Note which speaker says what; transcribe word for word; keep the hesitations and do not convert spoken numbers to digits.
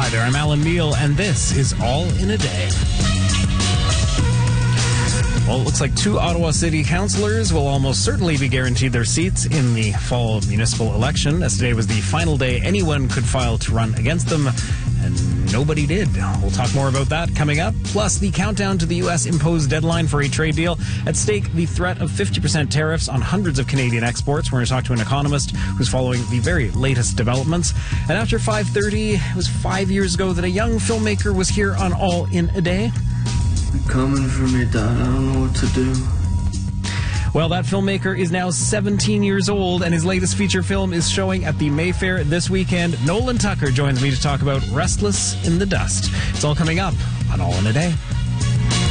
Speaker 1: Hi there, I'm Alan Neal, and this is All in a Day. Well, it looks like two Ottawa City councillors will almost certainly be guaranteed their seats in the fall municipal election, as today was the final day anyone could file to run against them, and nobody did. We'll talk more about that coming up, plus the countdown to the U S imposed deadline for a trade deal. At stake, the threat of fifty percent tariffs on hundreds of Canadian exports. We're going to talk to an economist who's following the very latest developments. And after five thirty, it was five years ago that a young filmmaker was here on All in a Day.
Speaker 2: Coming for me, Dad. I don't know what to do.
Speaker 1: Well, that filmmaker is now seventeen years old, and his latest feature film is showing at the Mayfair this weekend. Nolan Tucker joins me to talk about Restless in the Dust. It's all coming up on All in a Day.